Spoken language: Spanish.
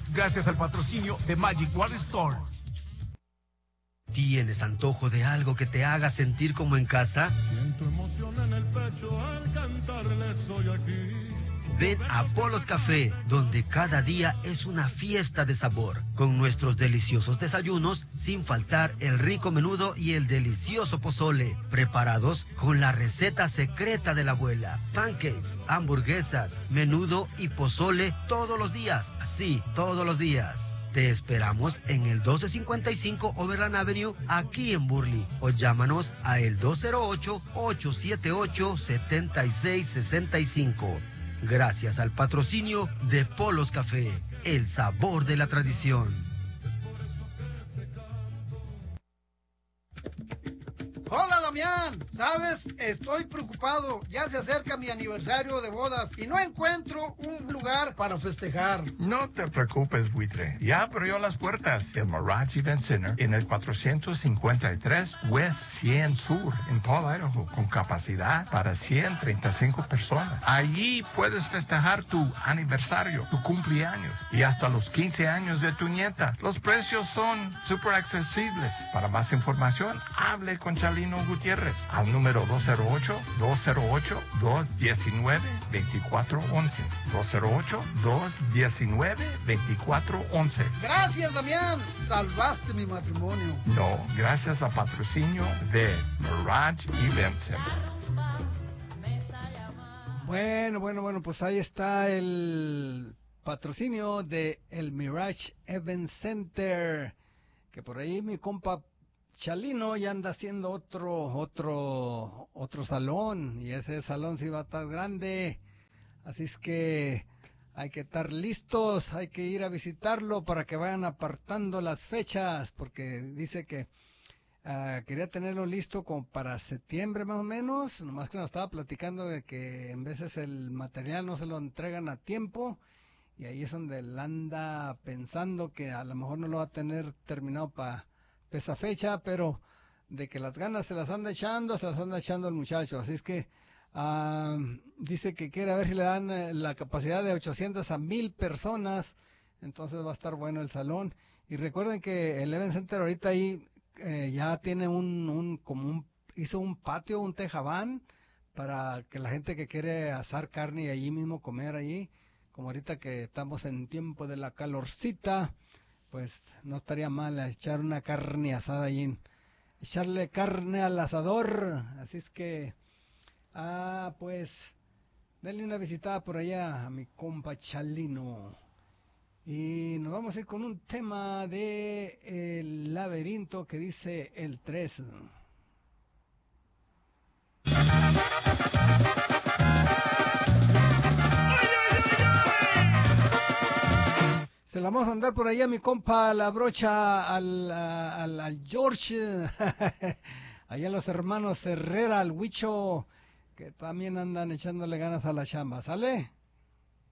gracias al patrocinio de Magic Water Store. ¿Tienes antojo de algo que te haga sentir como en casa? Siento emoción en el pecho al cantarle soy aquí. Ven a Polos Café, donde cada día es una fiesta de sabor, con nuestros deliciosos desayunos, sin faltar el rico menudo y el delicioso pozole, preparados con la receta secreta de la abuela. Pancakes, hamburguesas, menudo y pozole todos los días, así, todos los días. Te esperamos en el 1255 Overland Avenue, aquí en Burley, o llámanos a el 208-878-7665. Gracias al patrocinio de Polos Café, el sabor de la tradición. Hola Damián, ¿sabes? Estoy preocupado, ya se acerca mi aniversario de bodas y no encuentro un lugar para festejar. No te preocupes, buitre, ya abrió las puertas el Mirage Event Center en el 453 West 100 Sur en Paul, Idaho, con capacidad para 135 personas. Allí puedes festejar tu aniversario, tu cumpleaños y hasta los 15 años de tu nieta. Los precios son súper accesibles. Para más información, hable con Chalino Gutiérrez al número 208-219-2411. 208-219-2411. Gracias, Damián. Salvaste mi matrimonio. No, gracias al patrocinio de Mirage Event Center. Bueno, pues ahí está el patrocinio de el Mirage Event Center, que por ahí mi compa Chalino ya anda haciendo otro salón, y ese salón sí va a estar grande, así es que hay que estar listos, hay que ir a visitarlo para que vayan apartando las fechas, porque dice que quería tenerlo listo como para septiembre más o menos, nomás que nos estaba platicando de que en veces el material no se lo entregan a tiempo, y ahí es donde él anda pensando que a lo mejor no lo va a tener terminado para esa fecha, pero de que las ganas se las anda echando el muchacho, así es que dice que quiere ver si le dan la capacidad de 800 a 1000 personas, entonces va a estar bueno el salón. Y recuerden que el Event Center ahorita ahí ya tiene hizo un patio, un tejabán, para que la gente que quiere asar carne y allí mismo comer allí, como ahorita que estamos en tiempo de la calorcita, pues no estaría mal echar una carne asada allí, echarle carne al asador. Así es que, pues, denle una visitada por allá a mi compa Chalino. Y nos vamos a ir con un tema de El Laberinto que dice el 3. Se la vamos a andar por allá, mi compa, la brocha al George, allá los hermanos Herrera, al Huicho, que también andan echándole ganas a la chamba, ¿sale?